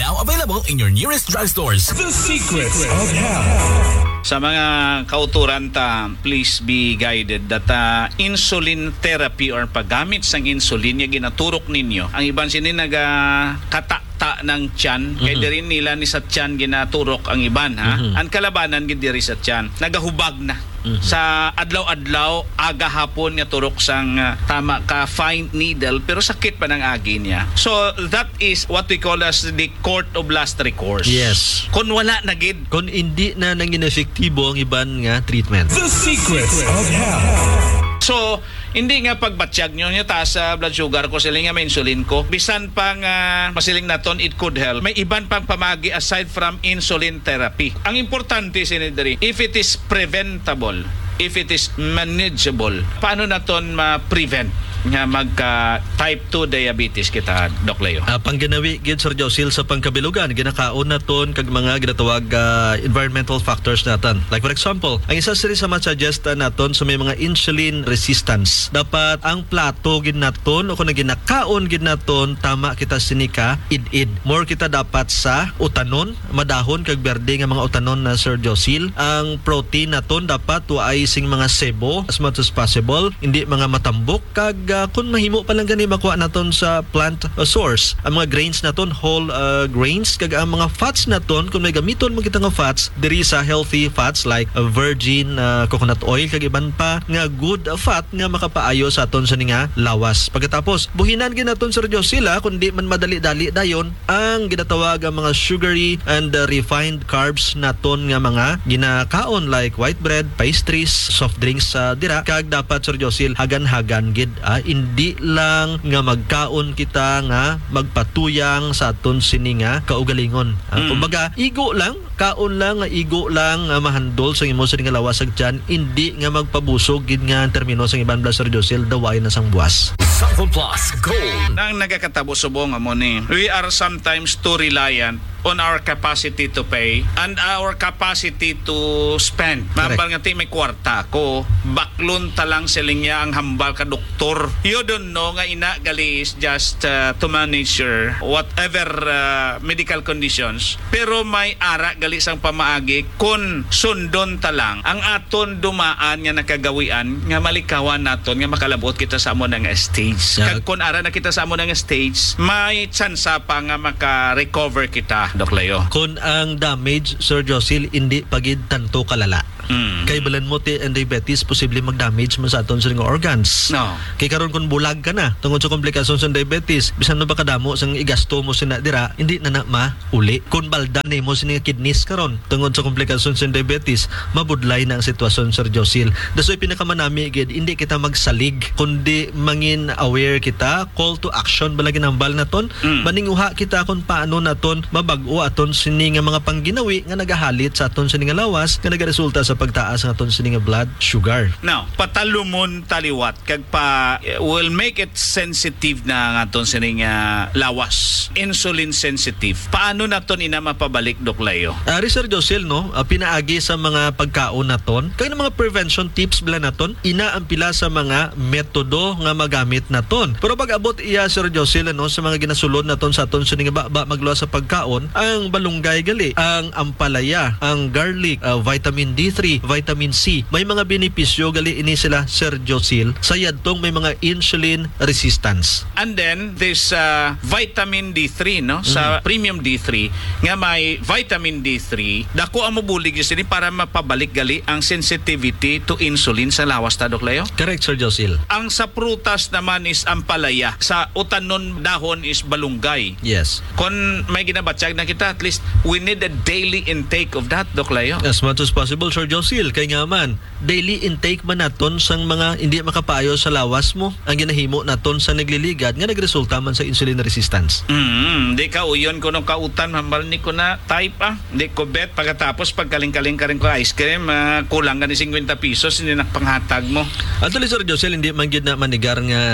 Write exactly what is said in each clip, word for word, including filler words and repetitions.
Now available in your nearest drugstores. The Secrets of Health. Sa mga kauturan ta, please be guided that uh, insulin therapy or paggamit sang insulin yung ginaturok ninyo. Ang iban sinin nagkata ng tiyan, mm-hmm. kaya rin nila ni sa tiyan ginaturok ang iban, ha? Mm-hmm. Ang kalabanan gid diri sa tiyan, nagahubag na. Mm-hmm. Sa adlaw-adlaw, aga hapon nga turok sang uh, tama ka fine needle pero sakit pa ng agi niya. So that is what we call as the court of last recourse. Yes. Kung wala na gid, kung hindi na nangin efektibo ang iban nga treatment. The Secrets of Health. So, hindi nga pagbatsyag nyo nyo taas sa blood sugar ko, siling nga may insulin ko. Bisan pang uh, masiling naton, it could help. May iban pang pamagi aside from insulin therapy. Ang importante, sinidari, if it is preventable, if it is manageable, paano naton ma-prevent nga magka type two diabetes kita, Doc Leo? Uh, pangginawi gid Sir Josil sa pangkabilugan, ginakaon naton kag mga ginatawag uh, environmental factors naton. Like for example, ang isa siri sa ma-suggest naton sa may mga insulin resistance, dapat ang plato gid naton o kung ginakaon gid naton tama kita sinika id-id. More kita dapat sa utanon, madahon kag berde nga mga utanon na Sir Josil. Ang protein naton dapat waay sing mga sebo as much as possible, hindi mga matambok kag uh, kung mahimo pa lang gani makuha naton sa plant uh, source. Ang mga grains naton whole uh, grains kag ang mga fats naton kung may gamiton mo kita nga fats diri sa healthy fats like uh, virgin uh, coconut oil kag iban pa nga good uh, fat nga makapaayo sa aton sa nga lawas. Pagkatapos buhinan gid naton Sir Josila kundi man madali-dali dayon ang ginatawag ang mga sugary and uh, refined carbs naton nga mga ginakaon like white bread, pastries, soft drinks sa uh, dira kag dapat Sir Josil hagan-hagan gid ah, hindi lang nga magkaon kita nga magpatuyang sa aton sini nga kaugalingon. Ah, mm. Kumbaga igo lang, kaon lang nga igo lang uh, mahandol sa imo sini nga lawas ag tiyan, hindi nga magpabusog gid nga termino sa iban bla Sir Josil daway na sang buwas. Sample Plus Gold. Nang nagakatabo subong amo ni, we are sometimes too reliant on our capacity to pay and our capacity to spend. Mabal nga ti may kwarta ko, baklon talang siling niya ang hambal ka doktor. You don't know nga ina gali is just uh, to manage your whatever uh, medical conditions. Pero may ara gali sang pamaagi kun sundon talang ang aton dumaan nga nakagawian nga malikawan naton nga makalabot kita sa amo ng stage. Yeah. Kag kun ara na kita sa amo ng stage, may tsansa pa nga maka-recover kita. Doc Leo. Kung ang damage, Sir Josil, hindi pagid tanto kalala. Mm. Kay balan mo ti and diabetes, posible mag-damage mo sa aton sa nga organs. No. Kay karon kung bulag ka na, tungod sa komplikasyon sa diabetes, bisan no ba kadamo sang igasto mo sina dira, hindi na na mauli. Kung baldan ni mo sini kidneys karon, tungod sa komplikasyon sa diabetes, mabudlay na ang sitwasyon Sir Josil. Dasoy pinakamanami gid, hindi kita magsalig, kundi mangin aware kita, call to action balagi nambal naton, mm. maninguha kita kung paano naton mabag-o aton sini nga mga pangginawi nga nagahalit sa aton sini nga lawas nga nagaresulta sa pagtaas ng aton sini nga blood sugar. Now, patalumon taliwat kag pa will make it sensitive na nga aton sini nga lawas. Insulin sensitive. Paano naton ina mapabalik, Doc Leo? Ari Sir Josil, no, uh, pinaagi sa mga pagkaon naton kag mga prevention tips bala naton ina ang pila sa mga metodo nga magamit naton. Pero pag abot iya Sir Josil, no, sa mga ginasulod naton sa aton sini nga ba magluwas sa pagkaon, ang balunggay gali, ang ampalaya, ang garlic, uh, vitamin D three, vitamin C. May mga benepisyo gali ini sila Sir Josil sa yadtong may mga insulin resistance. And then this uh, vitamin D three, no, mm-hmm. sa premium D three nga may vitamin D three, dako ang mabulig sini para mapabalik gali ang sensitivity to insulin sa lawas ta, Doc Leo? Correct, Sir Josil. Ang sa prutas naman is ampalaya, sa utanon dahon is balunggay. Yes. Kung may ginabatsyag na kita, at least we need a daily intake of that, Doc Leo. As much as possible, Sir Josil. Kay nga man, daily intake man naton sang mga hindi makapayo sa lawas mo, ang ginahimo naton sa nagliligad nga nagresulta man sa insulin resistance. Mm, di ka uyon ko nung kautan, hambal ni ko na type ah. Di ko bet, pagkatapos pagkaling-kaling ka rin ko ice cream, uh, kulang ka ni fifty pesos, hindi nakpanghatag mo. Actually, Sir Josil, hindi man gid na manigar nga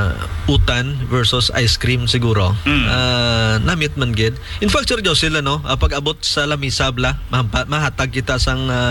utan versus ice cream siguro. Mm. Uh, namit man gid. In fact, Sir Josil, ano, uh, pag abot sa lamisa bla, mahatag kita sang uh, uh,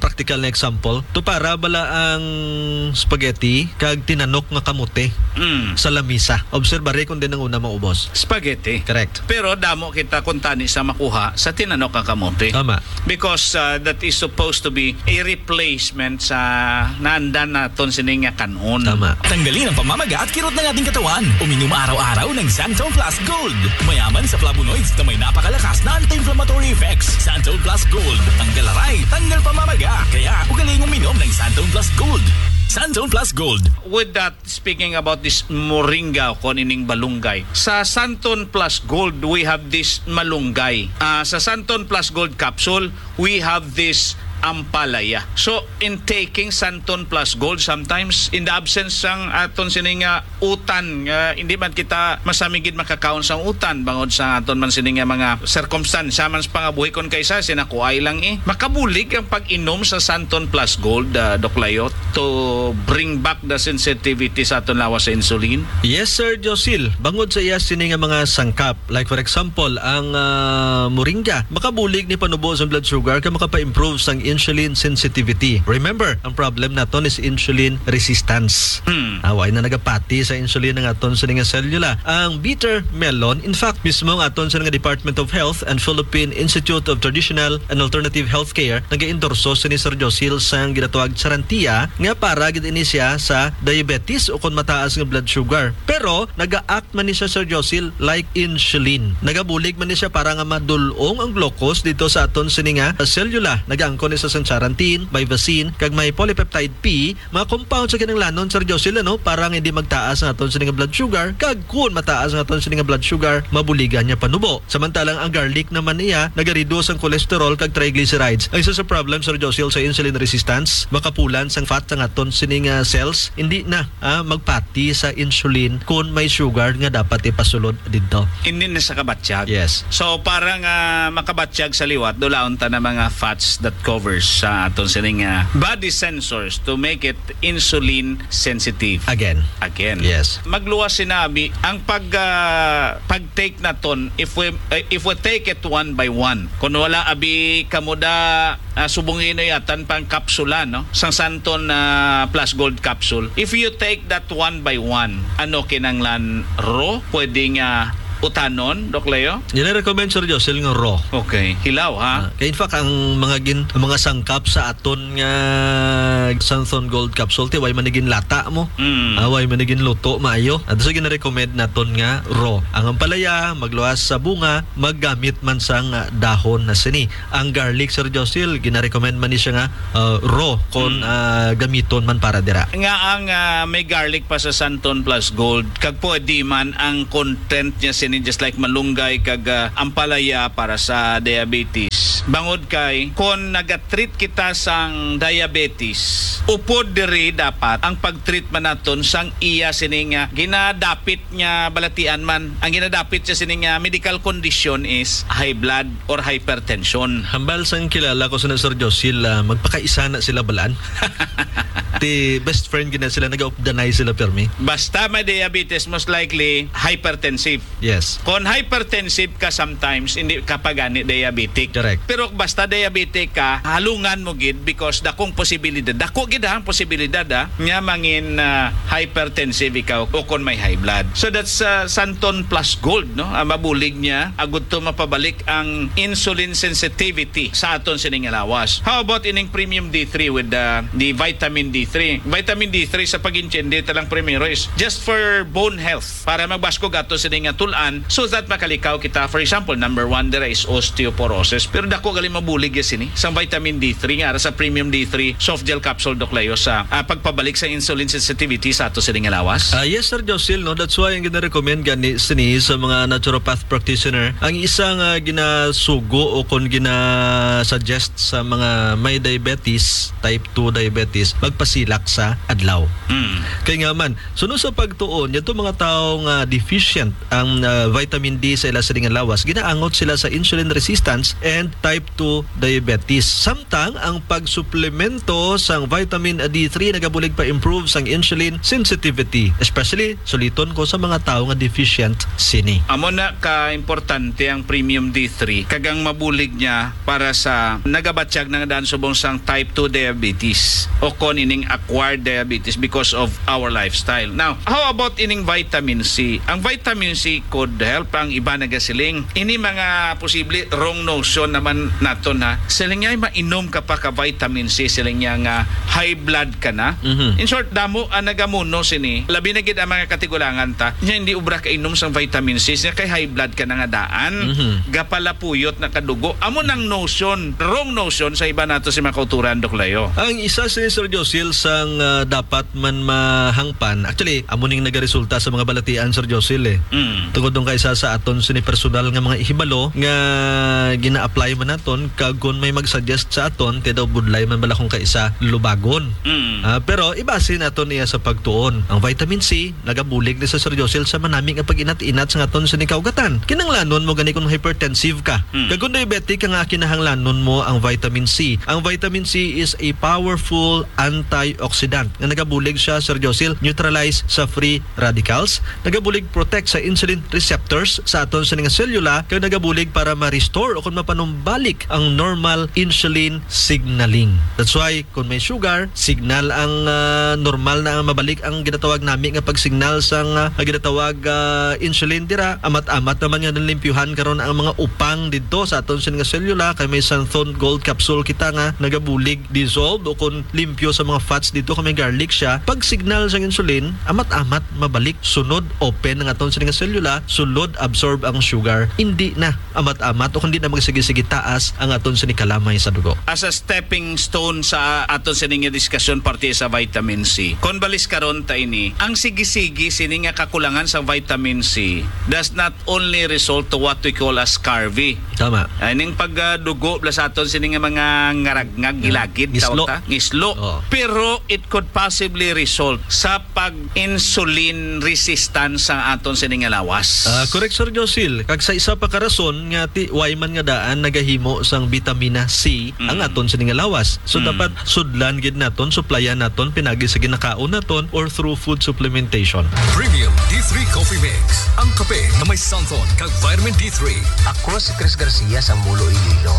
practical na example. To para bala ang spaghetti kag tinanok nga kamote Mm. sa lamisa. Observare kung din ang una maubos. Spaghetti. Correct. Pero damo kita kung tani sa makuha sa tinanok ang kamote. Tama. Because uh, that is supposed to be a replacement sa naandan naton sining nga kanon. Tama. Tanggalin ang pamamaga at kirot ng ating katawan. Uminom araw-araw ng Santon Plus Gold. Mayaman sa flavonoids na may napakalakas na anti-inflammatory effects. Santon Plus Gold. Tanggal aray, tanggal pamamaga. Kaya ugaling uminom ng Santon Plus Gold. Santon Plus Gold. With that, speaking about this moringa o kanining balunggay, sa Santon Plus Gold, we have this malunggay. Uh, sa Santon Plus Gold capsule, we have this ampalaya. So, in taking Santon Plus Gold, sometimes, in the absence sang aton sining nga utan, uh, hindi man kita masamigid makakaon sang utan, bangod sa aton man sining nga mga circumstance, saman sa pangabuhi kon kaysa, sinakuay lang eh. Makabulig ang pag-inom sa Santon Plus Gold, uh, Doc Layot, to bring back the sensitivity sa aton lawas sa insulin. Yes, Sir Josil. Bangod sa iya sini nga mga sangkap. Like for example, ang uh, moringa. Makabulig ni panubo sa blood sugar ka makapa-improve sang insulin sensitivity. Remember, ang problem naton is insulin resistance. Hmm. Away na nagapati sa insulin ng aton sa nga selula. Ang bitter melon, in fact, mismo ang aton sa nga Department of Health and Philippine Institute of Traditional and Alternative Healthcare nag-endorso sa ni Sir Josil sang ginatawag sarantia nga para gid ini siya sa diabetes o kung mataas nga blood sugar. Pero naga-act man ni siya, Sir Josil, like insulin. Nagabulig man ni siya para nga madulong ang glucose dito sa aton sini nga selula. Nagaangkon sa sancharantin, bivacin, kag may polypeptide P, mga compound sa kinanglanon, Sir Josil, ano, para nga hindi magtaas ang aton sa nga blood sugar, kag kung mataas ang aton sa nga blood sugar, mabuligan niya panubo. Samantalang ang garlic naman niya, nagareduce ang cholesterol kag triglycerides. Ang isa sa problem, Sir Josil, sa insulin resistance, makapulan sang fat sa aton sa nga cells, hindi na ah, magpati sa insulin kung may sugar nga dapat ipasulod dito. Hindi na sa kabatsyag. Yes. So, parang uh, makabatsyag sa liwat, dulaon ta na mga fats that cover sa aton sining uh, body sensors to make it insulin sensitive. Again. Again. Yes. Magluwas sinabi ang pag uh, pag-take naton, if we uh, if we take it one by one, kung wala abi kamuda uh, subungin no yatan pang kapsula, no, sang Santon uh, Plus Gold capsule, if you take that one by one, ano kinanglan raw pwedeng uh, utanon, Doc Leo? Nire-recommend, Sir Josil, nga raw. Okay. Hilaw, ha? Uh, kaya in fact, ang mga gin, ang mga sangkap sa aton nga Santon Gold capsule, ti way manigin lata mo. Mm. Uh, way manigin luto, maayo. At so, gina-recommend naton nga raw. Ang ampalaya, magluwas sa bunga, maggamit man sang uh, dahon na sini. Ang garlic, Sir Josil, gina-recommend man ni siya nga uh, raw, kung mm. uh, gamiton man para dira. Nga ang uh, may garlic pa sa Santon Plus Gold, kag pwede man ang content niya sini just like malunggay kag uh, ampalaya para sa diabetes. Bangod kay kung nagatreat kita sang diabetes, upod diri dapat ang pagtreatment naton sang iya sining uh, ginadapit niya balatian man. Ang ginadapit sa sining uh, medical condition is high blood or hypertension. Hambal sang kilala ko sa Sir Josil, uh, magpakaisa na sila balaan. Ti best friend gina sila, nag-opdanay sila permi. Basta may diabetes, most likely hypertensive. Yes. Kung hypertensive ka sometimes, hindi ka pa gani diabetic. Correct. Pero basta diabetic ka, halungan mo gid because dakong posibilidad. Dako gid ang posibilidad ha, nga mangin uh, hypertensive ikaw o kung may high blood. So that's uh, Santon Plus Gold, no? Uh, mabulig niya, agud to mapabalik ang insulin sensitivity sa aton sining lawas. How about ining Premium D three with the, the vitamin D three? Vitamin D three sa pag-intindi talang primero is just for bone health, para magbaskog ato sining tulan so that makalikaw kita. For example, number one there is osteoporosis. Pero dako gali mabulig ya sini sang vitamin D three nga sa Premium D three soft gel capsule, Doc Leo, sa uh, pagpabalik sa insulin sensitivity sa ato sining lawas. Uh, yes, Sir Josil, no? That's why ang gina-recommend gani sini sa mga naturopath practitioner, ang isang uh, ginasugo o kung gina-suggest sa mga may diabetes, type two diabetes, magpasilak sa adlaw. Mm. Kaya nga man, sunod sa pagtuon, yato mga taong uh, deficient ang uh, vitamin D sa ila sa lawas, ginaangot sila sa insulin resistance and type two diabetes. Samtang ang pagsuplemento sang vitamin D three nagabulig pa improve sang insulin sensitivity, especially suliton ko sa mga tao nga deficient sini. Amo na ka-importante ang premium D three kagang mabulig niya para sa nagabatsyag ng daan subong sang type two diabetes o kon ining acquired diabetes because of our lifestyle. Now, how about ining vitamin C? Ang vitamin C could help ang iba nagasiling. Ini mga posible wrong notion naman naton ha. Siling niya mainom ka pa ka vitamin C, siling niya nga high blood ka na. Mhm. In short, damo ang nagamuno sini. Labi na gid ang mga katigulangan ta. Nya hindi ubra ka inom sang vitamin C, siya kay high blood ka na nga daan. Mhm. Gapalapuyot na kadugo. Amo nang notion, wrong notion sa iba nato si makauturan Doklayo. Ang isa si Sir Josil sang uh, dapat man mahangpan. Actually, amo ning nagaresulta sa mga balatian Sir Josil eh. Mm. Tungod dong kaysa sa aton sini personal nga mga ihibalo nga gina-apply man naton kag kun may mag-suggest sa aton kay daw budlay man bala kung kaisa lubagon. Mm. Ah, pero ibase naton niya sa pagtuon. Ang vitamin C nagabulig ni sa Sir Josil sa manami nga pag-inat-inat sa aton sini kaugatan. Kinahanglanon mo gani kung hypertensive ka. Mm. Kag kung diabetic ka nga kinahanglanon mo ang vitamin C. Ang vitamin C is a powerful antioxidant nga nagabulig siya Sir Josil neutralize sa free radicals, nagabulig protect sa insulin receptors sa aton sa nga selula kag nagabulig para ma-restore o kung mapanumbalik ang normal insulin signaling. That's why kung may sugar, signal ang uh, normal na ang mabalik ang ginatawag nami nga pagsignal sang uh, ginatawag uh, insulin dira amat-amat naman nga nalimpyuhan karon ang mga upang didto sa aton sa nga selula kay may xanthone gold capsule kita nga nagabulig dissolved o kung limpyo sa mga fats dito kung may garlic siya pag signal sang insulin amat-amat mabalik sunod open ang aton sa nga selula sulod absorb ang sugar hindi na amat-amat o kundi na magsige-sige taas ang aton sa kalamay sa dugo. As a stepping stone sa aton sining nga diskusyon parte sa vitamin C. Kon balis karon ta ini, ang sige-sige sini nga kakulangan sa vitamin C does not only result to what we call as scurvy. Tama. Aning pagdugo uh, sa aton sini nga mga ngaragnag gilagid Ngislo. ta ngislo. Oo. Pero it could possibly result sa pag-insulin resistance sa aton sini nga lawas. Ah, correct Sir Josil. Kag sa isa pa ka rason nga ti why man nga daan nagahimo sang vitamina C Mm. ang aton sa nga lawas. So Mm. dapat sudlan gid naton, supplyan naton pinagi sa ginakaon naton or through food supplementation. Premium D three Coffee Mix. Ang kape na may santon kag vitamin D three. Ako si Chris Garcia sa Mulo Iloilo.